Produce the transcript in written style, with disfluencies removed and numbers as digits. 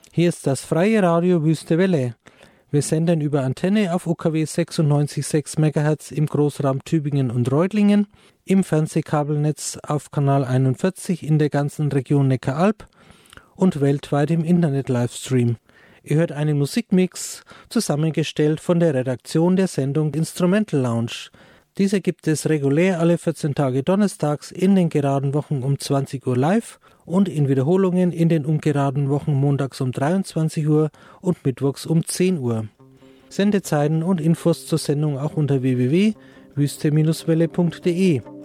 Hier ist das freie Radio Wüste Welle. Wir senden über Antenne auf UKW 96,6 MHz im Großraum Tübingen und Reutlingen, im Fernsehkabelnetz auf Kanal 41 in der ganzen Region Neckaralb und weltweit im Internet-Livestream. Ihr hört einen Musikmix, zusammengestellt von der Redaktion der Sendung Instrumental Lounge. Diese gibt es regulär alle 14 Tage donnerstags in den geraden Wochen um 20 Uhr live und in Wiederholungen in den ungeraden Wochen montags um 23 Uhr und mittwochs um 10 Uhr. Sendezeiten und Infos zur Sendung auch unter www.wüste-welle.de.